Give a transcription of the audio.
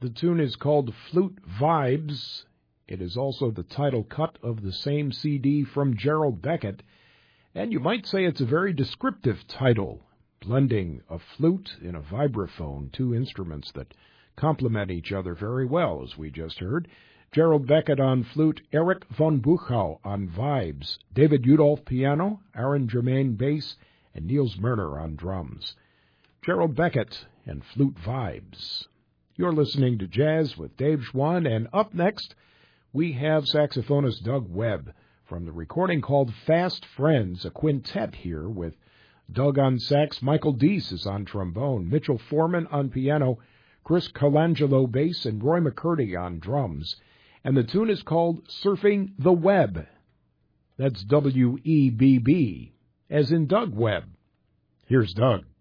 The tune is called Flute Vibes. It is also the title cut of the same CD from Gerald Beckett, and you might say it's a very descriptive title, blending a flute and a vibraphone, two instruments that complement each other very well, as we just heard. Gerald Beckett on flute, Eric von Buchau on vibes, David Udolph piano, Aaron Germain bass, and Niels Merner on drums. Gerald Beckett and Flute Vibes. You're listening to Jazz with Dave Schwann, and up next we have saxophonist Doug Webb from the recording called Fast Friends, a quintet here with Doug on sax, Michael Deese is on trombone, Mitchell Foreman on piano, Chris Colangelo bass, and Roy McCurdy on drums. And the tune is called Surfing the Web. That's W-E-B-B, as in Doug Webb. Here's Doug.